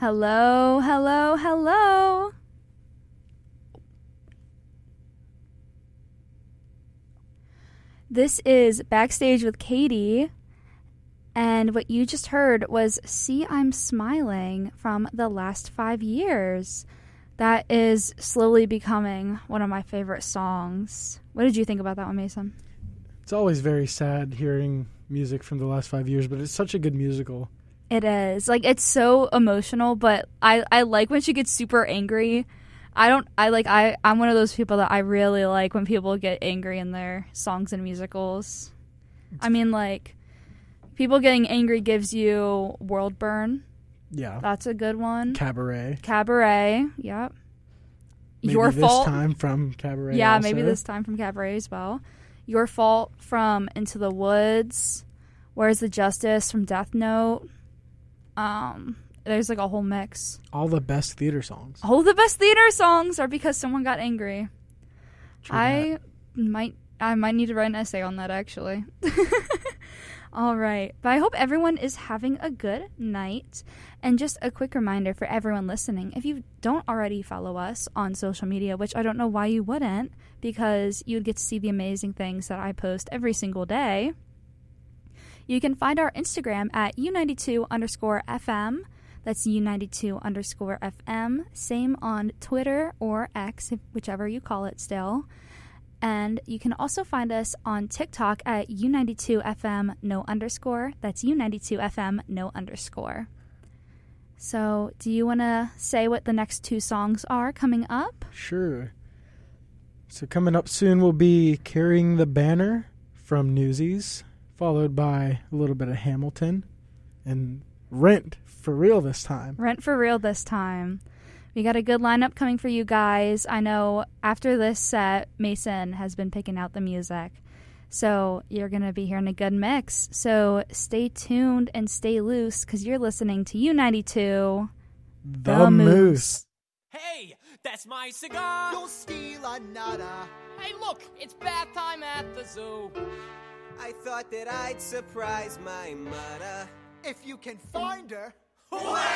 Hello, hello, hello. This is Backstage with Katie, and what you just heard was See I'm Smiling from The Last 5 Years. That is slowly becoming one of my favorite songs. What did you think about that one, Mason? It's always very sad hearing music from The Last 5 Years, but it's such a good musical. It is. Like, it's so emotional, but I like when she gets super angry. I'm one of those people that I really like when people get angry in their songs and musicals. I mean, like, people getting angry gives you World Burn. Yeah. That's a good one. Cabaret. Yep. Maybe Your Fault. This time from Cabaret. Yeah, also. maybe This Time from Cabaret as well. Your Fault from Into the Woods. Where's the Justice from Death Note. There's like a whole mix. All the best theater songs. All the best theater songs are because someone got angry. True I might need to write an essay on that, actually. All right. But I hope everyone is having a good night. And just a quick reminder for everyone listening, if you don't already follow us on social media, which I don't know why you wouldn't, because you'd get to see the amazing things that I post every single day, you can find our Instagram at U92_FM. That's U92_FM. Same on Twitter or X, whichever you call it still. And you can also find us on TikTok at U92FM no underscore. That's U92FM no underscore. So, do you want to say what the next 2 songs are coming up? Sure. So coming up soon will be Carrying the Banner from Newsies, followed by a little bit of Hamilton and Rent for Real this time. Rent for Real this time. We got a good lineup coming for you guys. I know after this set, Mason has been picking out the music. So you're going to be hearing a good mix. So stay tuned and stay loose because you're listening to U92. The Moose. Hey, that's my cigar. Don't steal another. Hey, look, it's bath time at the zoo. I thought that I'd surprise my mother. If you can find her.